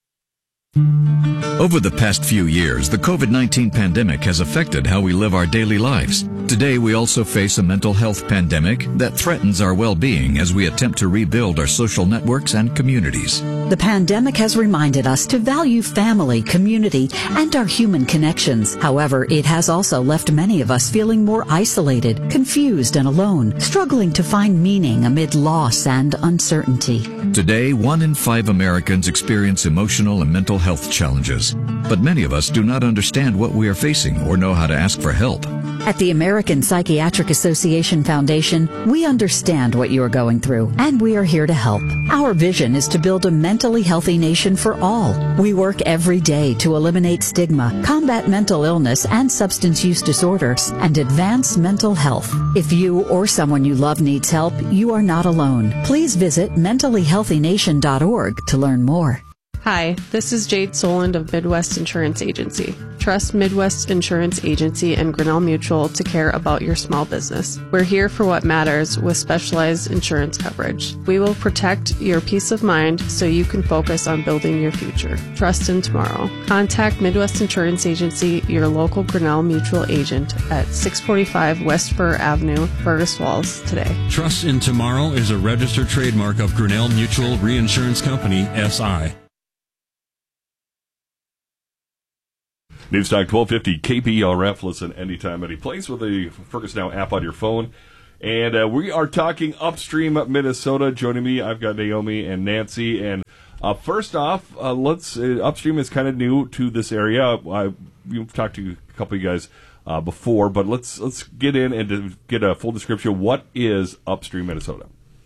Over the past few years, the COVID nineteen pandemic has affected how we live our daily lives. Today, we also face a mental health pandemic that threatens our well-being as we attempt to rebuild our social networks and communities. The pandemic has reminded us to value family, community, and our human connections. However, it has also left many of us feeling more isolated, confused, and alone, struggling to find meaning amid loss and uncertainty. Today, one in five Americans experience emotional and mental health challenges, but many of us do not understand what we are facing or know how to ask for help. At the American Psychiatric Association Foundation, we understand what you are going through, and we are here to help. Our vision is to build a mentally healthy nation for all. We work every day to eliminate stigma, combat mental illness and substance use disorders, and advance mental health. If you or someone you love needs help, you are not alone. Please visit mentally healthy nation dot org to learn more. Hi, this is Jade Soland of Midwest Insurance Agency. Trust Midwest Insurance Agency and Grinnell Mutual to care about your small business. We're here for what matters with specialized insurance coverage. We will protect your peace of mind so you can focus on building your future. Trust in tomorrow. Contact Midwest Insurance Agency, your local Grinnell Mutual agent at six forty-five West Fur Avenue, Fergus Falls today. Trust in Tomorrow is a registered trademark of Grinnell Mutual Reinsurance Company, S I Newstalk twelve fifty K P R F. Listen anytime, any place with the Fergus Now app on your phone. And uh, we are talking Upstream Minnesota. Joining me, I've got Naomi and Nancy. And uh, first off, uh, let's uh, Upstream is kind of new to this area. I, we've talked to a couple of you guys uh, before, but let's let's get in and to get a full description. What is Upstream Minnesota?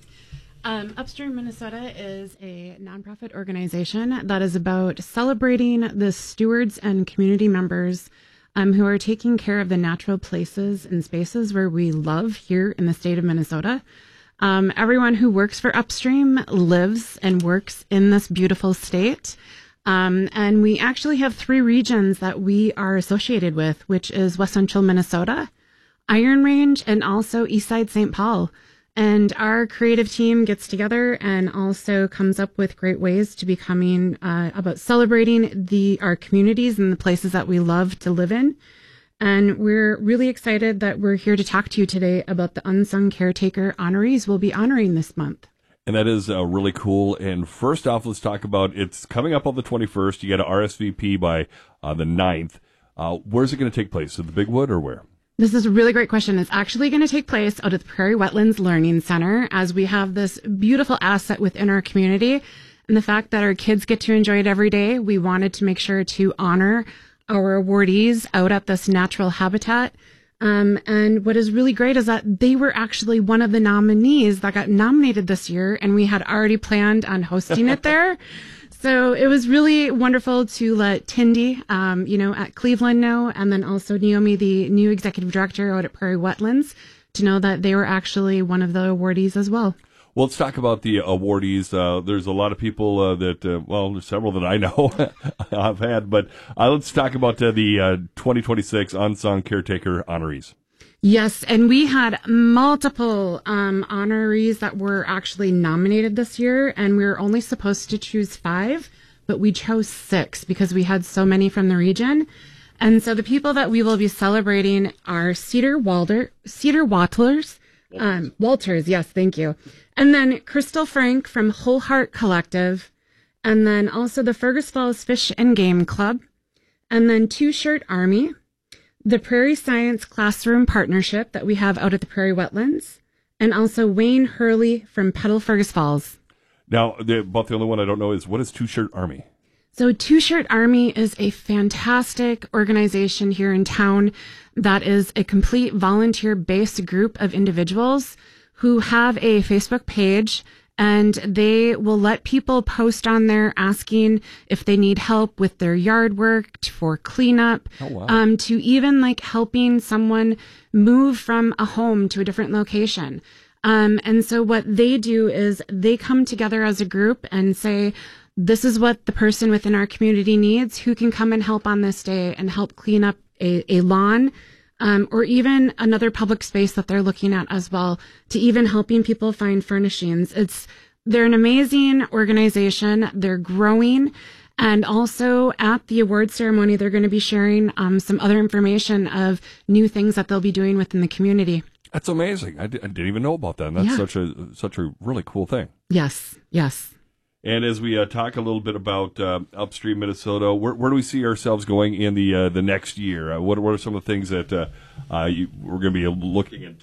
Um, Upstream Minnesota is a nonprofit organization that is about celebrating the stewards and community members um, who are taking care of the natural places and spaces where we love here in the state of Minnesota. Um, everyone who works for Upstream lives and works in this beautiful state. Um, and we actually have three regions that we are associated with, which is West Central Minnesota, Iron Range, and also Eastside Saint Paul. And our creative team gets together and also comes up with great ways to becoming uh, about celebrating the our communities and the places that we love to live in. And we're really excited that we're here to talk to you today about the Unsung Caretaker honorees we'll be honoring this month. And that is uh, really cool. And first off, let's talk about it's coming up on the twenty-first. You got to R S V P by uh, the ninth. Uh, where's it going to take place? At the Big Wood or where? This is a really great question. It's actually going to take place out at the Prairie Wetlands Learning Center, as we have this beautiful asset within our community. And the fact that our kids get to enjoy it every day, we wanted to make sure to honor our awardees out at this natural habitat. Um, and what is really great is that they were actually one of the nominees that got nominated this year, and we had already planned on hosting it there. So it was really wonderful to let Tindy, um, you know, at Cleveland know, and then also Naomi, the new executive director out at Prairie Wetlands, to know that they were actually one of the awardees as well. Well, let's talk about the awardees. Uh, there's a lot of people uh, that, uh, well, there's several that I know I've had, but uh, let's talk about uh, the uh, twenty twenty-six Unsung Caretaker honorees. Yes, and we had multiple um, honorees that were actually nominated this year, and we were only supposed to choose five, but we chose six because we had so many from the region. And so the people that we will be celebrating are Cedar Walder, Cedar Wattlers, um, Walters, yes, thank you. And then Crystal Frank from Whole Heart Collective, and then also the Fergus Falls Fish and Game Club, and then Two Shirt Army, the Prairie Science Classroom Partnership that we have out at the Prairie Wetlands, and also Wayne Hurley from Petal Fergus Falls. Now, the, about the only one I don't know is, what is Two Shirt Army? So Two Shirt Army is a fantastic organization here in town that is a complete volunteer-based group of individuals who have a Facebook page, and they will let people post on there asking if they need help with their yard work, for cleanup, oh, wow. um, to even like helping someone move from a home to a different location. Um, and so what they do is they come together as a group and say, this is what the person within our community needs, who can come and help on this day and help clean up a, a lawn, Um, or even another public space that they're looking at as well, to even helping people find furnishings. It's, they're an amazing organization. They're growing. And also at the award ceremony, they're going to be sharing um, some other information of new things that they'll be doing within the community. That's amazing. I, d- I didn't even know about that. And that's Yeah. such a such a really cool thing. Yes, yes. And as we uh, talk a little bit about uh, Upstream Minnesota, where, where do we see ourselves going in the uh, the next year? Uh, what, what are some of the things that uh, uh, you, we're going to be looking at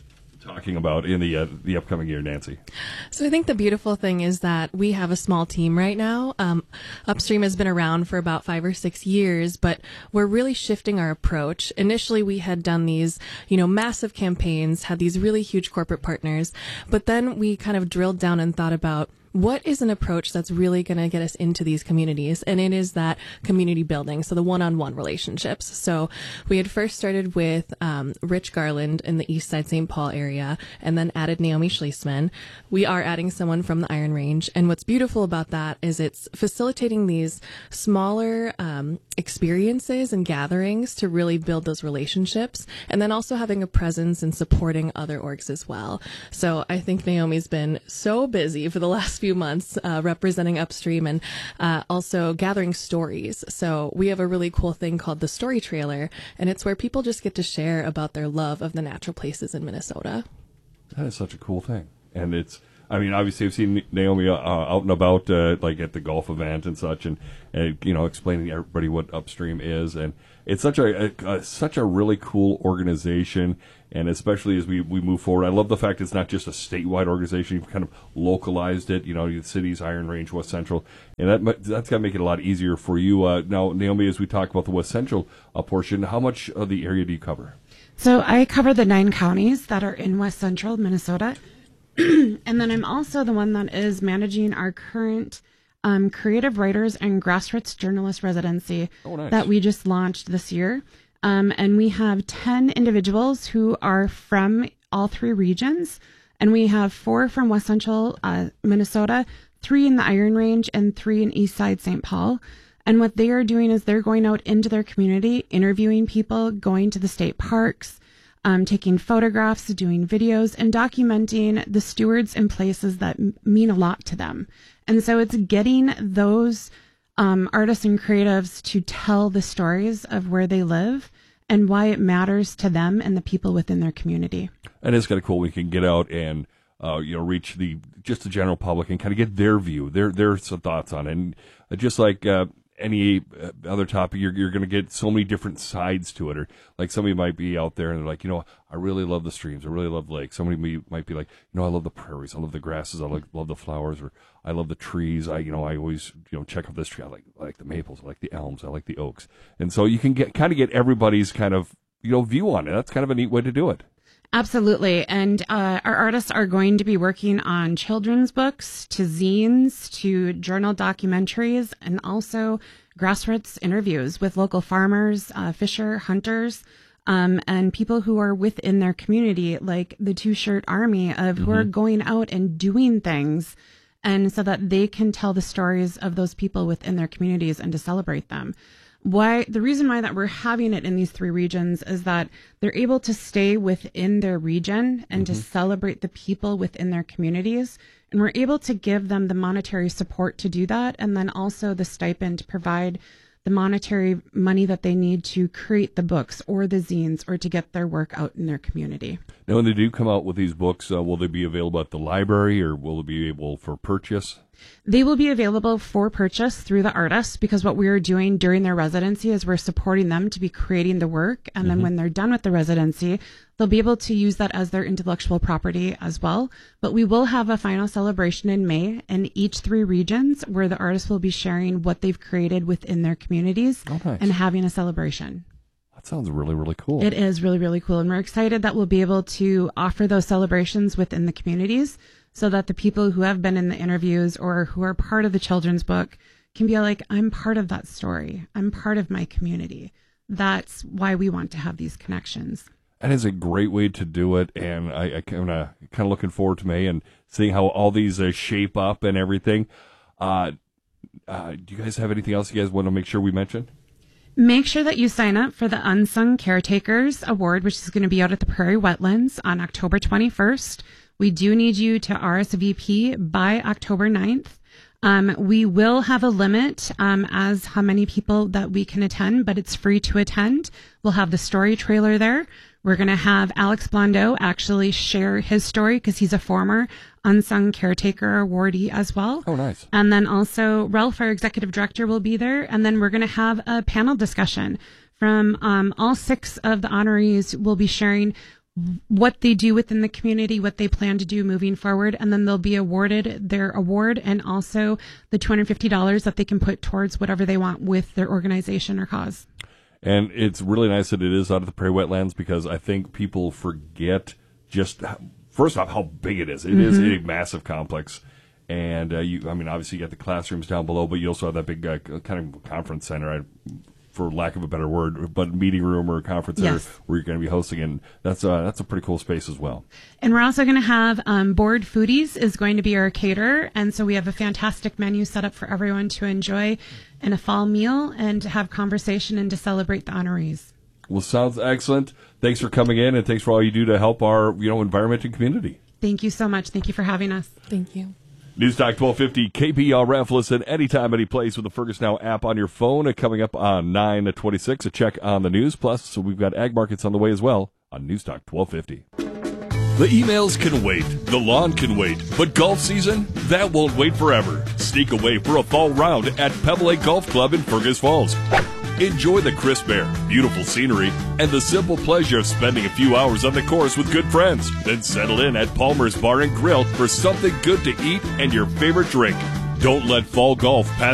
talking about in the uh, the upcoming year, Nancy? So I think the beautiful thing is that we have a small team right now. Um, Upstream has been around for about five or six years, but we're really shifting our approach. Initially, we had done these, you know, massive campaigns, had these really huge corporate partners, but then we kind of drilled down and thought about what is an approach that's really going to get us into these communities? And it is that community building, so the one-on-one relationships. So we had first started with um, Rich Garland in the East Side Saint Paul area, and then added Naomi Schlesman. We are adding someone from the Iron Range, and what's beautiful about that is it's facilitating these smaller um, experiences and gatherings to really build those relationships, and then also having a presence and supporting other orgs as well. So I think Naomi's been so busy for the last few months uh, representing Upstream and uh, also gathering stories. So we have a really cool thing called the Story Trailer, and it's where people just get to share about their love of the natural places in Minnesota. That is such a cool thing. And it's, I mean, obviously I've seen Naomi uh, out and about, uh, like at the golf event and such, and, and, you know, explaining to everybody what Upstream is. And it's such a, a, a such a really cool organization. And especially as we, we move forward, I love the fact it's not just a statewide organization. You've kind of localized it, you know, the cities, Iron Range, West Central. And that that's got to make it a lot easier for you. Uh, now, Naomi, as we talk about the West Central uh, portion, how much of the area do you cover? So I cover the nine counties that are in West Central Minnesota. And then I'm also the one that is managing our current um, creative writers and grassroots journalist residency oh, nice. that we just launched this year. Um, and we have ten individuals who are from all three regions. And we have four from West Central uh, Minnesota, three in the Iron Range, and three in East Side Saint Paul. And what they are doing is they're going out into their community, interviewing people, going to the state parks, um, taking photographs, doing videos, and documenting the stewards and places that m- mean a lot to them. And so it's getting those um, artists and creatives to tell the stories of where they live and why it matters to them and the people within their community. And it's kind of cool. We can get out and uh, you know reach the just the general public and kind of get their view, their their thoughts on it. And just like uh, any other topic, you're you're going to get so many different sides to it. Or like somebody might be out there and they're like, you know, I really love the streams, I really love lakes. Somebody may, might be like, you know, I love the prairies, I love the grasses, I like, love the flowers, or I love the trees. I you know I always you know check out this tree. I like I like the maples, I like the elms, I like the oaks. And so you can get kind of get everybody's kind of you know view on it. That's kind of a neat way to do it. Absolutely. And uh, our artists are going to be working on children's books, to zines, to journal documentaries, and also grassroots interviews with local farmers, uh, fisher, hunters, um, and people who are within their community, like the Two Shirt Army of mm-hmm. who are going out and doing things, and so that they can tell the stories of those people within their communities and to celebrate them. Why the reason why that we're having it in these three regions is that they're able to stay within their region and mm-hmm. to celebrate the people within their communities. And we're able to give them the monetary support to do that. And then also the stipend to provide the monetary money that they need to create the books or the zines or to get their work out in their community. Now, when they do come out with these books, uh, will they be available at the library or will they be able for purchase? They will be available for purchase through the artists, because what we are doing during their residency is we're supporting them to be creating the work. And mm-hmm. then when they're done with the residency, they'll be able to use that as their intellectual property as well. But we will have a final celebration in May in each three regions where the artists will be sharing what they've created within their communities oh, nice. and having a celebration. That sounds really, really cool. It is really, really cool. And we're excited that we'll be able to offer those celebrations within the communities, so that the people who have been in the interviews or who are part of the children's book can be like, I'm part of that story. I'm part of my community. That's why we want to have these connections. That is a great way to do it. And I, I kind of kind of looking forward to May and seeing how all these uh, shape up and everything. Uh, uh, do you guys have anything else you guys want to make sure we mention? Make sure that you sign up for the Unsung Caretakers Award, which is going to be out at the Prairie Wetlands on October twenty-first. We do need you to R S V P by October ninth. Um, we will have a limit um, as how many people that we can attend, but it's free to attend. We'll have the story trailer there. We're going to have Alex Blondeau actually share his story because he's a former Unsung Caretaker awardee as well. Oh, nice. And then also Ralph, our executive director, will be there. And then we're going to have a panel discussion from um, all six of the honorees will be sharing what they do within the community, what they plan to do moving forward, and then they'll be awarded their award and also the two hundred fifty dollars that they can put towards whatever they want with their organization or cause. And it's really nice that it is out of the prairie wetlands, because I think people forget just, how, first off, how big it is. It mm-hmm. is a massive complex. And, uh, you, I mean, obviously you got the classrooms down below, but you also have that big uh, kind of conference center, I, for lack of a better word, but meeting room or conference center yes. where you're going to be hosting. And that's, uh, that's a pretty cool space as well. And we're also going to have um, Board Foodies is going to be our caterer. And so we have a fantastic menu set up for everyone to enjoy in a fall meal and to have conversation and to celebrate the honorees. Well, sounds excellent. Thanks for coming in, and thanks for all you do to help our, you know, environment and community. Thank you so much. Thank you for having us. Thank you. News Talk twelve fifty K P L R F. Listen anytime, any place with the Fergus Now app on your phone. And coming up on nine twenty-six, a check on the news. Plus, so we've got ag markets on the way as well on News Talk twelve fifty. The emails can wait, the lawn can wait, but golf season, that won't wait forever. Sneak away for a fall round at Pebble Lake Golf Club in Fergus Falls. Enjoy the crisp air, beautiful scenery, and the simple pleasure of spending a few hours on the course with good friends. Then settle in at Palmer's Bar and Grill for something good to eat and your favorite drink. Don't let fall golf pass